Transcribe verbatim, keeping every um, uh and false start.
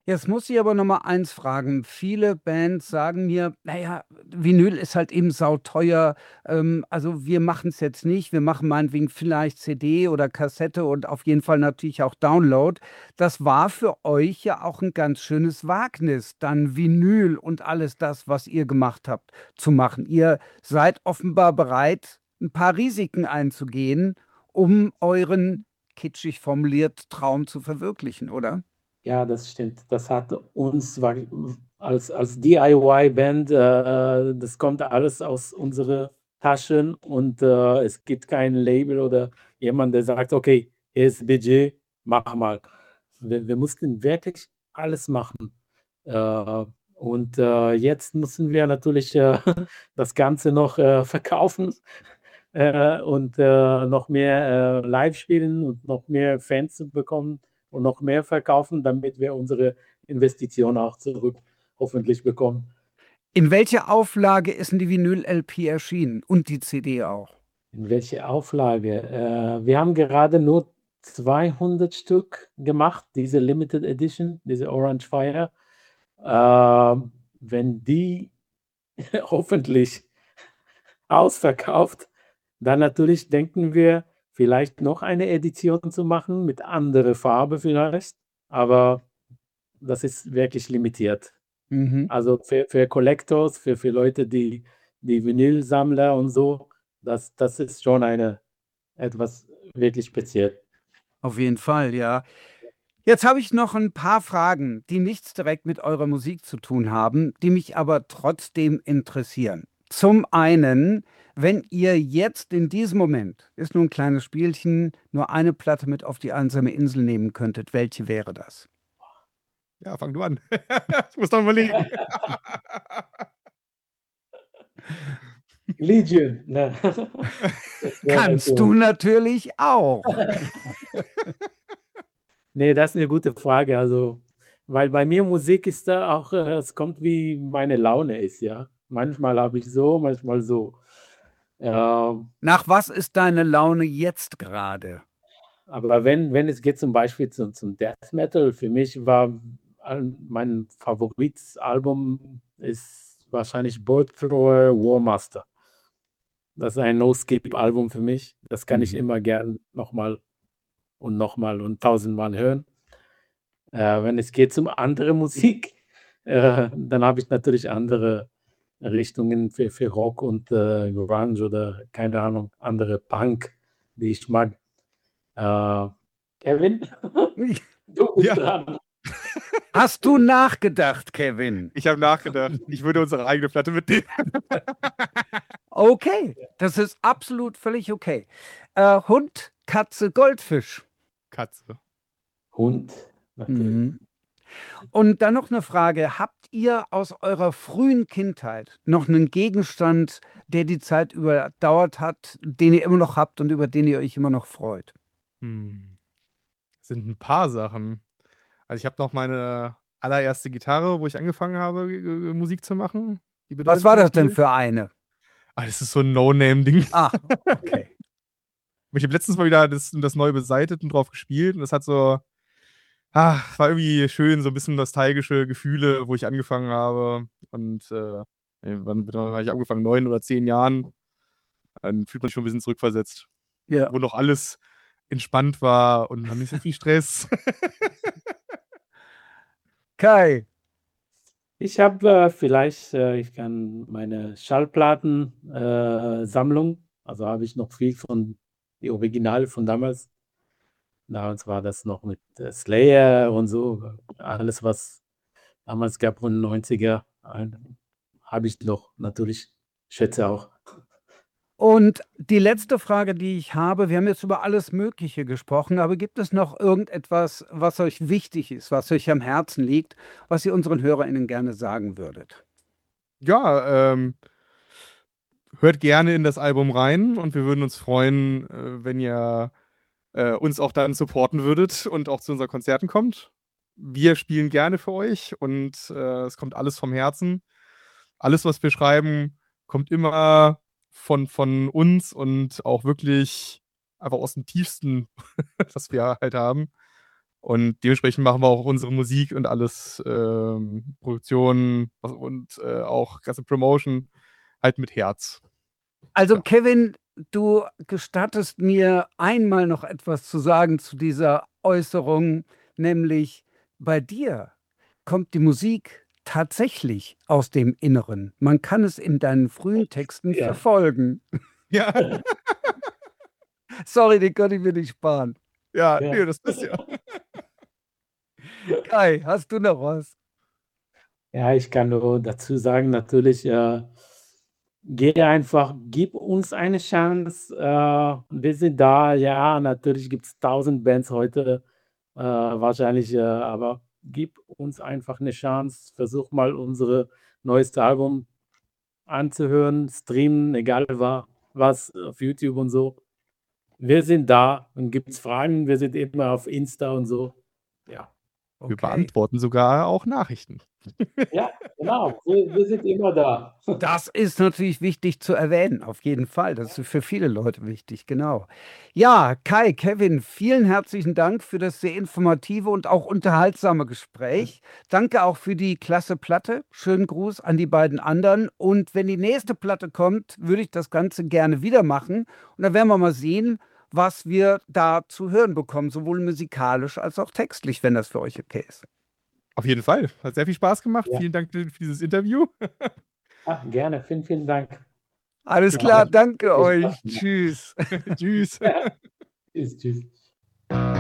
Jetzt muss ich aber noch mal eins fragen. Viele Bands sagen mir, naja, Vinyl ist halt eben sauteuer. Ähm, also wir machen es jetzt nicht. Wir machen meinetwegen vielleicht C D oder Kassette und auf jeden Fall natürlich auch Download. Das war für euch ja auch ein ganz schönes Wagnis, dann Vinyl und alles das, was ihr gemacht habt, zu machen. Ihr seid offenbar bereit, ein paar Risiken einzugehen, um euren, kitschig formuliert, Traum zu verwirklichen, oder? Ja, das stimmt. Das hat uns war- als, als D I Y-Band, äh, das kommt alles aus unseren Taschen und äh, es gibt kein Label oder jemand, der sagt, okay, hier ist Budget, mach mal. Wir, wir mussten wirklich alles machen. Äh, und äh, jetzt müssen wir natürlich äh, das Ganze noch äh, verkaufen äh, und äh, noch mehr äh, live spielen und noch mehr Fans bekommen und noch mehr verkaufen, damit wir unsere Investition auch zurück hoffentlich bekommen. In welcher Auflage ist denn die Vinyl-L P erschienen? Und die C D auch? In welche Auflage? Äh, wir haben gerade nur zweihundert Stück gemacht, diese Limited Edition, diese Orange Fire. Äh, wenn die hoffentlich ausverkauft, dann natürlich denken wir, vielleicht noch eine Edition zu machen mit anderer Farbe vielleicht, aber das ist wirklich limitiert. Mhm. Also für, für Collectors, für, für Leute, die, die Vinylsammler und so, das, das ist schon eine, etwas wirklich speziell. Auf jeden Fall, ja. Jetzt habe ich noch ein paar Fragen, die nichts direkt mit eurer Musik zu tun haben, die mich aber trotzdem interessieren. Zum einen, wenn ihr jetzt in diesem Moment, ist nur ein kleines Spielchen, nur eine Platte mit auf die einsame Insel nehmen könntet, welche wäre das? Ja, fang du an. Ich muss noch überlegen. Legion, ne? Das wäre Kannst du schon. natürlich auch. Nee, das ist eine gute Frage. Also, weil bei mir Musik ist da auch, äh, es kommt wie meine Laune ist, ja. Manchmal habe ich so, manchmal so. Ähm, Nach was ist deine Laune jetzt gerade? aber wenn, wenn es geht zum Beispiel zum, zum Death Metal, für mich war all- mein Favoritalbum ist wahrscheinlich Bolt Thrower War Master. Das ist ein No-Skip-Album für mich. Das kann ich Mhm. immer gern nochmal und nochmal und tausendmal hören. Äh, wenn es geht um andere Musik, äh, dann habe ich natürlich andere Richtungen für, für Rock und äh, Grunge oder keine Ahnung, andere Punk, die ich mag. Äh, Kevin, du bist Ja, dran. Hast du nachgedacht, Kevin? ich habe nachgedacht. Ich würde unsere eigene Platte mitnehmen. Okay, das ist absolut völlig okay. Äh, Hund, Katze, Goldfisch. Katze. Hund, natürlich. Mhm. Und dann noch eine Frage. Habt ihr aus eurer frühen Kindheit noch einen Gegenstand, der die Zeit überdauert hat, den ihr immer noch habt und über den ihr euch immer noch freut? Hm. Das sind ein paar Sachen. Also ich habe noch meine allererste Gitarre, wo ich angefangen habe, äh, Musik zu machen. Die Was bedeutet war mir das denn viel. für eine? Ah, das ist so ein No-Name-Ding. Ach, okay. Ich habe letztens mal wieder das, das neu beseitigt und drauf gespielt. Und das hat so, ah, war irgendwie schön, so ein bisschen nostalgische Gefühle, wo ich angefangen habe. Und äh, ey, wann wann habe ich angefangen? Neun oder zehn Jahren. Dann fühlt man sich schon ein bisschen zurückversetzt. Ja. Wo noch alles entspannt war und noch nicht so viel Stress. Kai. Ich habe äh, vielleicht, äh, ich kann meine Schallplattensammlung, äh, Sammlung, also habe ich noch viel von die Originale von damals. Damals war das noch mit äh, Slayer und so, alles was damals gab von den neunziger, äh, habe ich noch natürlich, schätze auch. Und die letzte Frage, die ich habe, wir haben jetzt über alles Mögliche gesprochen, aber gibt es noch irgendetwas, was euch wichtig ist, was euch am Herzen liegt, was ihr unseren HörerInnen gerne sagen würdet? Ja, ähm, hört gerne in das Album rein und wir würden uns freuen, äh, wenn ihr äh, uns auch dann supporten würdet und auch zu unseren Konzerten kommt. Wir spielen gerne für euch und äh, es kommt alles vom Herzen. Alles, was wir schreiben, kommt immer von, von uns und auch wirklich einfach aus dem Tiefsten, was wir halt haben. Und dementsprechend machen wir auch unsere Musik und alles, ähm, Produktion was und, äh, auch ganze Promotion halt mit Herz. Also Ja. Kevin, du gestattest mir einmal noch etwas zu sagen zu dieser Äußerung, nämlich bei dir kommt die Musik tatsächlich aus dem Inneren. Man kann es in deinen frühen Texten Ja. verfolgen. Ja, Sorry, den konnte ich mir nicht sparen. ja, Ja. ne, das ist ja. Kai, hast du noch was? Ja, ich kann nur dazu sagen, natürlich, äh, geh einfach, gib uns eine Chance. Äh, wir sind da. Ja, natürlich gibt es tausend Bands heute, äh, wahrscheinlich, äh, aber gib uns einfach eine Chance. Versuch mal unsere neueste Album anzuhören, streamen, egal wa- was, auf YouTube und so. Wir sind da und gibt es Fragen, wir sind immer auf Insta und so. Ja. Wir Okay. beantworten sogar auch Nachrichten. Ja, genau. Wir, wir sind immer da. Das ist natürlich wichtig zu erwähnen, auf jeden Fall. Das ist für viele Leute wichtig, genau. Ja, Kai, Kevin, vielen herzlichen Dank für das sehr informative und auch unterhaltsame Gespräch. Danke auch für die klasse Platte. Schönen Gruß an die beiden anderen. Und wenn die nächste Platte kommt, würde ich das Ganze gerne wieder machen. Und dann werden wir mal sehen, was wir da zu hören bekommen, sowohl musikalisch als auch textlich, wenn das für euch okay ist. Auf jeden Fall. Hat sehr viel Spaß gemacht. Ja. Vielen Dank für dieses Interview. Ah, gerne, vielen, vielen Dank. Alles Ja, klar, hat danke viel euch. Spaß gemacht. Tschüss. Tschüss. Tschüss, tschüss.